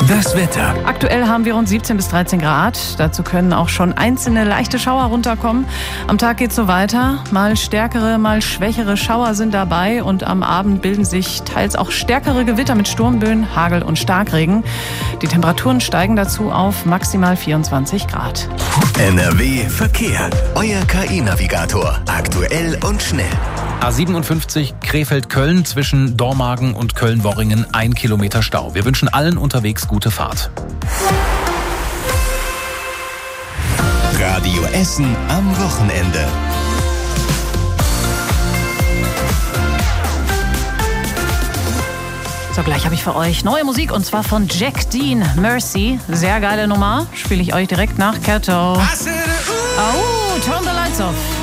Das Wetter. Aktuell haben wir rund 17 bis 13 Grad. Dazu können auch schon einzelne leichte Schauer runterkommen. Am Tag geht es so weiter. Mal stärkere, mal schwächere Schauer sind dabei. Und am Abend bilden sich teils auch stärkere Gewitter mit Sturmböen, Hagel und Starkregen. Die Temperaturen steigen dazu auf maximal 24 Grad. NRW Verkehr. Euer KI-Navigator. Aktuell und schnell. A57 Krefeld-Köln zwischen Dormagen und Köln-Worringen 1 Kilometer Stau. Wir wünschen allen unterwegs gute Fahrt. Radio Essen am Wochenende. So, gleich habe ich für euch neue Musik und zwar von Jack Dean, Mercy. Sehr geile Nummer. Spiele ich euch direkt nach Kato. Oh, Turn the Lights Off.